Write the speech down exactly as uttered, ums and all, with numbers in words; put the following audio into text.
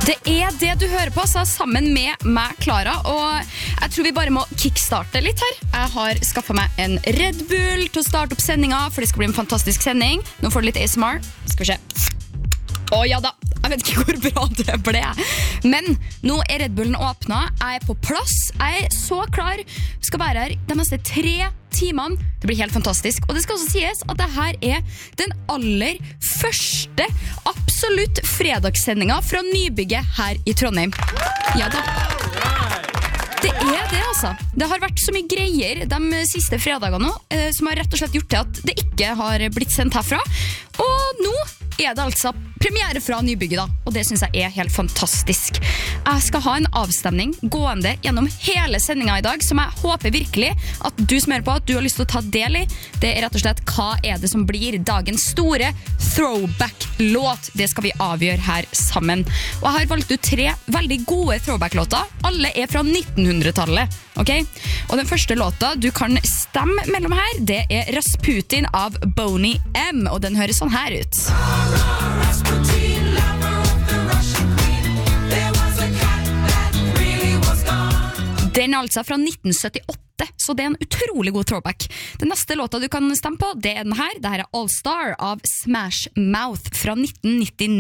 Det er det du hører på, så sammen med meg, Clara, og jeg tror vi bare må kickstarte litt her. Jeg har skaffet meg en Red Bull til å starte opp sendingen, for det skal bli en fantastisk sending. Nå får du litt A S M R. Skal vi se. Å ja da, jeg vet ikke hvor bra det ble. Men nå er Red Bullen åpnet, jeg er på plass, jeg er så klar, skal være her de neste tre timene. Det blir helt fantastisk, og det skal også sies at dette er den aller første absolutt fredagssendingen fra nybygget her i Trondheim. Ja da. Det er det altså. Det har vært så mye greier de siste fredagene nå, eh, som har rett og slett gjort til at det ikke har blitt sendt herfra. Og nå er det altså premiere fra nybygget da, og det synes jeg er helt fantastisk. Jeg skal ha en avstemning gående gjennom hele sendingen i dag, som jeg håper virkelig at du som hører på, at du har lyst til å ta del i. Det er rett og slett hva er det som blir dagens store throwback-låt. Det skal vi avgjøre her sammen. Og jeg har valgt ut tre veldig gode throwback-låter. Alle er fra nittenhundretallet, ok? Og den første låta du kan stemme mellom her, det er Rasputin av Boney M, og den høres sånn her ut. Den er altså fra nitten syttiåtte, så det er en utrolig god throwback. Den neste låta du kan stemme på, det er den her. Det her er All Star av Smash Mouth fra nitten nittini.